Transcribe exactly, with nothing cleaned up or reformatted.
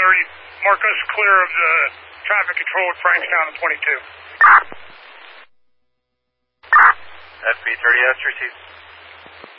thirty. Mark us clear of the traffic control at Frankstown and twenty-two. F B thirty S received.